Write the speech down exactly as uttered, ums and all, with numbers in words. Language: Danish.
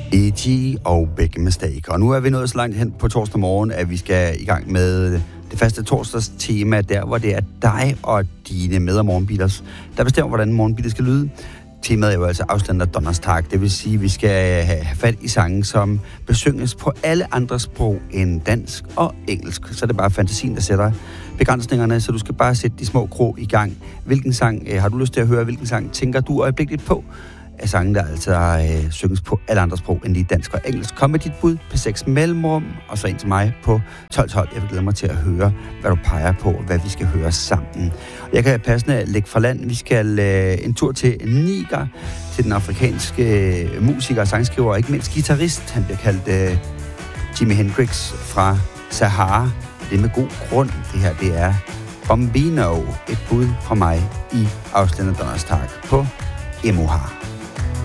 E G og Big Mistake. Og nu er vi nået så langt hen på torsdag morgen, at vi skal i gang med det faste torsdags tema, der hvor det er dig og dine med- og morgenbiler, der bestemmer, hvordan morgenbiler skal lyde. Temaet er jo altså Ausländer Donnerstag. Det vil sige, at vi skal have fat i sange, som besynges på alle andre sprog end dansk og engelsk. Så er det bare fantasien, der sætter begrænsningerne, så du skal bare sætte de små krog i gang. Hvilken sang øh, har du lyst til at høre? Hvilken sang tænker du øjeblikkeligt på? Af sange, der altså øh, synges på alle andre sprog end lige dansk og engelsk. Kom med dit bud på seks mellemrum, og så ind til mig på tolv tolv. Jeg vil glæde mig til at høre, hvad du peger på, og hvad vi skal høre sammen. Jeg kan passende lægge fra land. Vi skal øh, en tur til Niger, til den afrikanske øh, musiker og sangskriver, og ikke mindst guitarist. Han bliver kaldt øh, Jimi Hendrix fra Sahara. Det er med god grund. Det her, det er Bombino. Et bud fra mig i Ausländer Donnerstag på M O H.